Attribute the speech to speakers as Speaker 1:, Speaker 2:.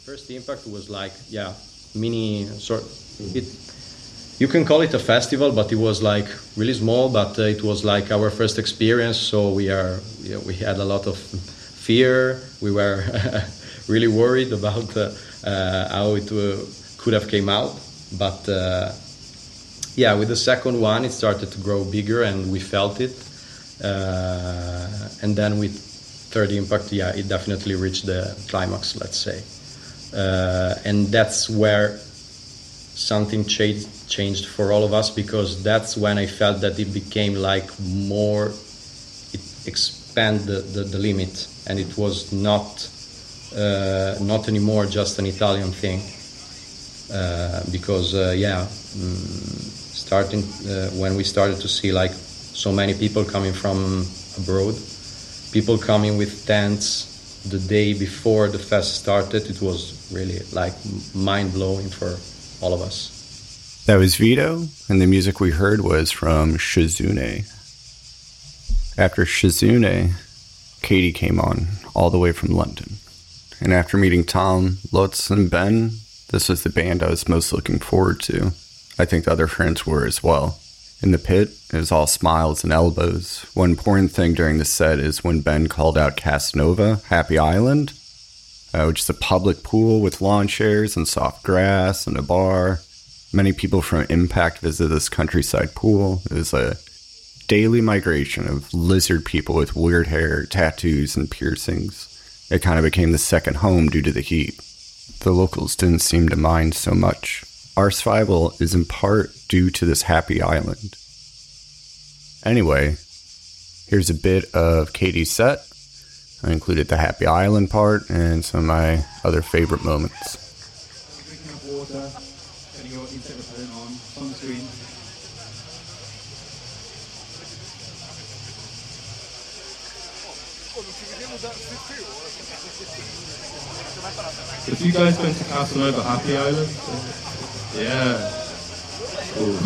Speaker 1: First impact was like, yeah, mini sort. It, you can call it a festival, but it was like really small. But it was like our first experience, so we had a lot of fear. We were really worried about how it could have came out. But yeah, with the second one, it started to grow bigger, and we felt it. And then with third impact, yeah, it definitely reached the climax, let's say. And that's where something changed for all of us, because that's when I felt that it became like more, it expanded the limit, and it was not anymore just an Italian thing. Because starting when we started to see like so many people coming from abroad, people coming with tents the day before the fest started, it was really like mind-blowing for all of us.
Speaker 2: That was Vito, and the music we heard was from Shizune. After Shizune, Katie came on, all the way from London. And after meeting Tom, Lutz, and Ben, this was the band I was most looking forward to. I think the other friends were as well. In the pit, it was all smiles and elbows. One important thing during the set is when Ben called out Casanova, Happy Island, which is a public pool with lawn chairs and soft grass and a bar. Many people from Impact visit this countryside pool. It was a daily migration of lizard people with weird hair, tattoos, and piercings. It kind of became the second home due to the heat. The locals didn't seem to mind so much. Our survival is in part due to this happy island. Anyway, here's a bit of Katie's set. I included the happy island part and some of my other favorite moments.
Speaker 3: Drinking of water, getting your insect repellent on, sunscreen. If you guys went to Casanova Happy Island, yeah. Ooh.